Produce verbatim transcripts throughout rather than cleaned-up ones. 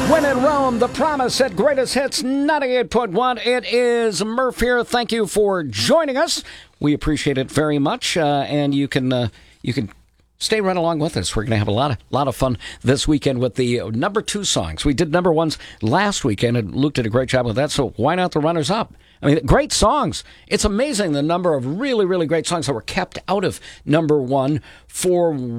When in Rome, The Promise at Greatest Hits ninety-eight point one. It is Murph here. Thank you for joining us. We appreciate it very much, uh, and you can uh, you can stay right along with us. We're going to have a lot of lot of fun this weekend with the number two songs. We did number ones last weekend, and Luke did a great job with that. So why not the runners up? I mean, great songs. It's amazing the number of really, really great songs that were kept out of number one for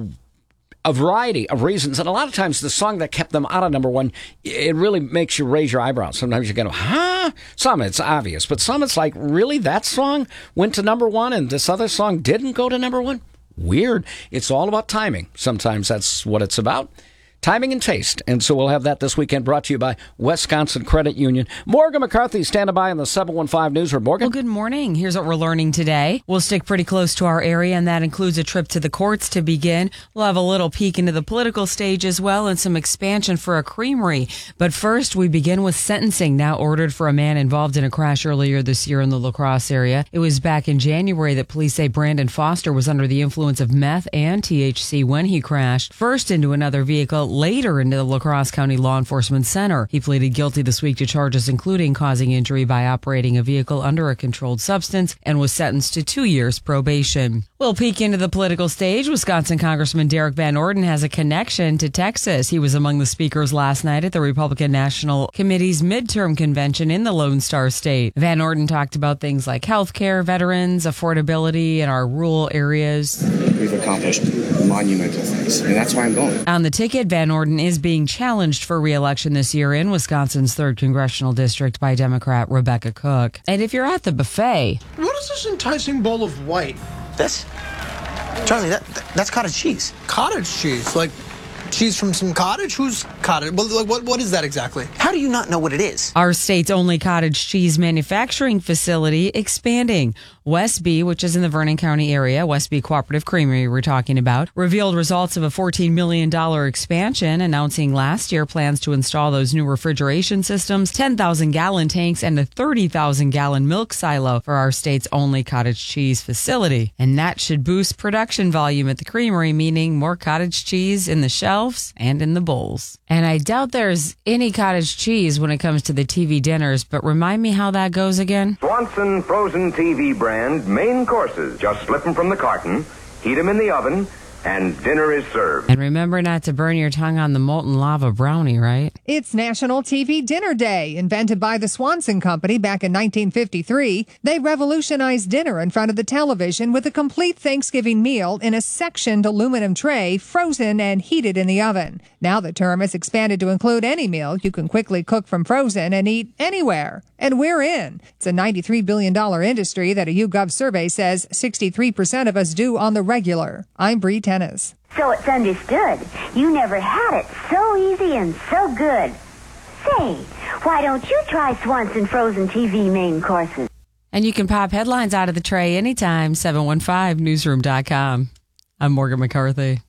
a variety of reasons. And a lot of times the song that kept them out of number one, it really makes you raise your eyebrows. Sometimes you go, huh? Some it's obvious, but some it's like, really? That song went to number one and this other song didn't go to number one? Weird. It's all about timing. Sometimes that's what it's about. Timing and taste. And so we'll have that this weekend, brought to you by Wisconsin Credit Union. Morgan McCarthy standing by in the seven one five Newsroom. Morgan? Well, good morning. Here's what we're learning today. We'll stick pretty close to our area, and that includes a trip to the courts to begin. We'll have a little peek into the political stage as well, and some expansion for a creamery. But first, we begin with sentencing, now ordered for a man involved in a crash earlier this year in the La Crosse area. It was back in January that police say Brandon Foster was under the influence of meth and T H C when he crashed, first into another vehicle, later into the La Crosse County Law Enforcement Center. He pleaded guilty this week to charges including causing injury by operating a vehicle under a controlled substance and was sentenced to two years probation. We'll peek into the political stage. Wisconsin Congressman Derek Van Orden has a connection to Texas. He was among the speakers last night at the Republican National Committee's midterm convention in the Lone Star State. Van Orden talked about things like health care, veterans, affordability in our rural areas. We've accomplished monumental things, and that's why I'm going. On the ticket, Van Orden is being challenged for re-election this year in Wisconsin's third congressional district by Democrat Rebecca Cook. And if you're at the buffet... What is this enticing bowl of white? This? Charlie, that, that that's cottage cheese. Cottage cheese? Like cheese from some cottage? Who's cottage? What, what, what is that exactly? How do you not know what it is? Our state's only cottage cheese manufacturing facility expanding. Westby, which is in the Vernon County area, Westby Cooperative Creamery we're talking about, revealed results of a fourteen million dollars expansion, announcing last year plans to install those new refrigeration systems, ten thousand gallon tanks, and a thirty thousand gallon milk silo for our state's only cottage cheese facility. And that should boost production volume at the creamery, meaning more cottage cheese in the shelves and in the bowls. And I doubt there's any cottage cheese when it comes to the T V dinners, but remind me how that goes again? Swanson frozen T V brand main courses. Just slip them from the carton, heat them in the oven, and dinner is served. And remember not to burn your tongue on the molten lava brownie, right? It's National T V Dinner Day. Invented by the Swanson Company back in nineteen fifty-three, they revolutionized dinner in front of the television with a complete Thanksgiving meal in a sectioned aluminum tray, frozen and heated in the oven. Now the term has expanded to include any meal you can quickly cook from frozen and eat anywhere. And we're in. It's a ninety-three billion dollars industry that a YouGov survey says sixty-three percent of us do on the regular. I'm Bree Tennis. So it's understood. You never had it so easy and so good. Say, why don't you try Swanson Frozen T V main courses? And you can pop headlines out of the tray anytime. seven one five newsroom dot com. I'm Morgan McCarthy.